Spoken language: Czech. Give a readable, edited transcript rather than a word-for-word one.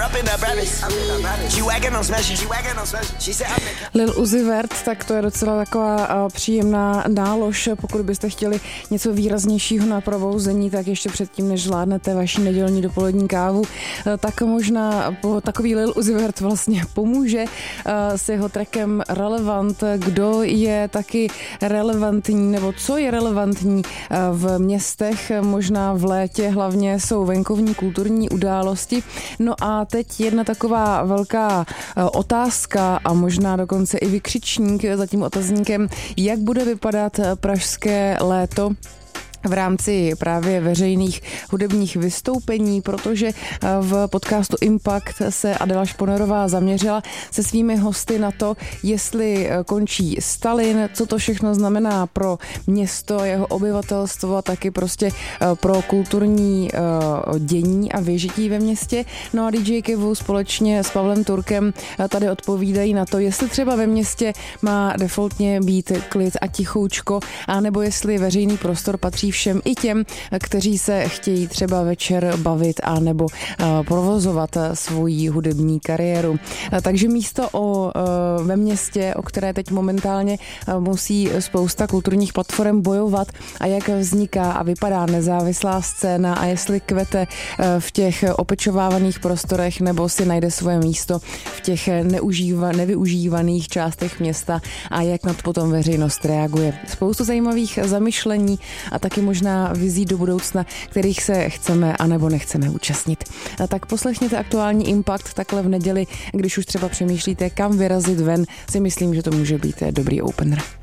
Lil Uzi Vert, tak to je docela taková příjemná nálož, pokud byste chtěli něco výraznějšího na probouzení, tak ještě předtím, než zvládnete vaši nedělní dopolední kávu, tak možná takový Lil Uzi Vert vlastně pomůže s jeho trackem Relevant. Kdo je taky relevantní, nebo co je relevantní v městech, možná v létě hlavně jsou venkovní kulturní události. No a teď jedna taková velká otázka a možná dokonce i vykřičník za tím otazníkem, jak bude vypadat pražské léto v rámci právě veřejných hudebních vystoupení, protože v podcastu Impact se Adela Šponerová zaměřila se svými hosty na to, jestli končí Stalin, co to všechno znamená pro město, jeho obyvatelstvo a taky prostě pro kulturní dění a vyžití ve městě. No a DJ Kevu společně s Pavlem Turkem tady odpovídají na to, jestli třeba ve městě má defaultně být klid a tichoučko, anebo jestli veřejný prostor patří všem, i těm, kteří se chtějí třeba večer bavit a nebo provozovat svoji hudební kariéru. Takže místo ve městě, o které teď momentálně musí spousta kulturních platform bojovat, a jak vzniká a vypadá nezávislá scéna a jestli kvete v těch opečovávaných prostorech nebo si najde svoje místo v těch nevyužívaných částech města a jak na to potom veřejnost reaguje. Spoustu zajímavých zamyšlení a taky možná vizí do budoucna, kterých se chceme anebo nechceme účastnit. A tak poslechněte aktuální Impact takhle v neděli, když už třeba přemýšlíte, kam vyrazit ven, si myslím, že to může být dobrý opener.